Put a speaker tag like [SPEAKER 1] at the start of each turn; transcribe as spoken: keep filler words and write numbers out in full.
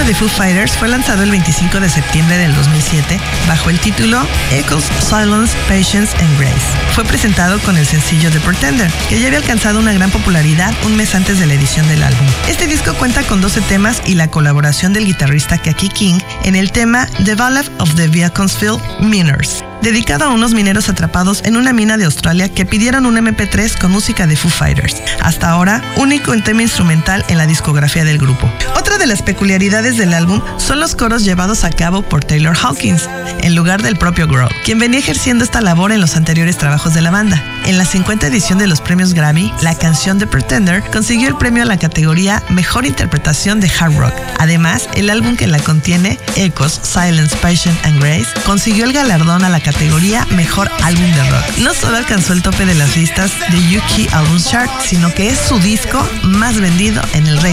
[SPEAKER 1] disco de Foo Fighters fue lanzado el veinticinco de septiembre del dos mil siete bajo el título Echoes, Silence, Patience and Grace. Fue presentado con el sencillo The Pretender, que ya había alcanzado una gran popularidad un mes antes de la edición del álbum. Este disco cuenta con doce temas y la colaboración del guitarrista Kaki King en el tema The Ballad of the Beaconsfield Miners, dedicado a unos mineros atrapados en una mina de Australia que pidieron un eme pe tres con música de Foo Fighters, hasta ahora único en tema instrumental en la discografía del grupo. Otra de las peculiaridades del álbum son los coros llevados a cabo por Taylor Hawkins, en lugar del propio Grohl, quien venía ejerciendo esta labor en los anteriores trabajos de la banda. En la cincuenta edición de los premios Grammy, la canción The Pretender consiguió el premio a la categoría Mejor Interpretación de Hard Rock. Además, el álbum que la contiene, Echoes, Silence, Patience and Grace, consiguió el galardón a la categoría Mejor Álbum de Rock. No solo alcanzó el tope de las listas de U K Albums Chart, sino que es su disco más vendido en el Reino